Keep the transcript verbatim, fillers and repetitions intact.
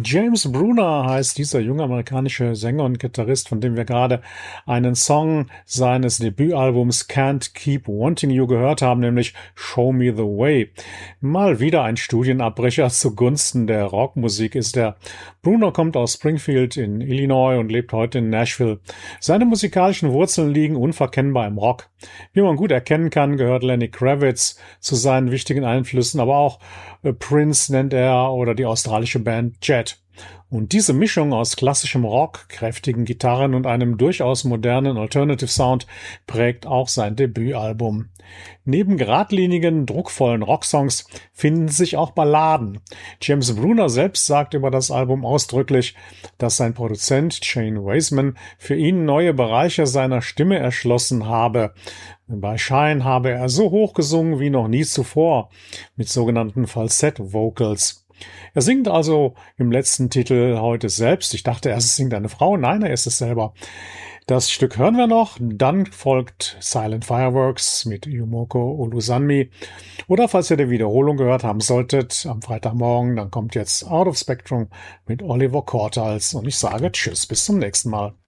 James Bruner heißt dieser junge amerikanische Sänger und Gitarrist, von dem wir gerade einen Song seines Debütalbums Can't Keep Wanting You gehört haben, nämlich Show Me the Way. Mal wieder ein Studienabbrecher zugunsten der Rockmusik ist er. Bruner kommt aus Springfield in Illinois und lebt heute in Nashville. Seine musikalischen Wurzeln liegen unverkennbar im Rock. Wie man gut erkennen kann, gehört Lenny Kravitz zu seinen wichtigen Einflüssen, aber auch äh, Prince nennt er oder die australische Band Jet. Und diese Mischung aus klassischem Rock, kräftigen Gitarren und einem durchaus modernen Alternative Sound prägt auch sein Debütalbum. Neben geradlinigen, druckvollen Rocksongs finden sich auch Balladen. James Bruner selbst sagt über das Album ausdrücklich, dass sein Produzent Shane Weisman für ihn neue Bereiche seiner Stimme erschlossen habe. Bei Shine habe er so hoch gesungen wie noch nie zuvor, mit sogenannten Falsett-Vocals. Er singt also im letzten Titel heute selbst. Ich dachte erst, es singt eine Frau. Nein, er ist es selber. Das Stück hören wir noch. Dann folgt Silent Fireworks mit Yumoko Olusanmi. Oder falls ihr die Wiederholung gehört haben solltet, am Freitagmorgen, dann kommt jetzt Out of Spectrum mit Oliver Cortals. Und ich sage Tschüss, bis zum nächsten Mal.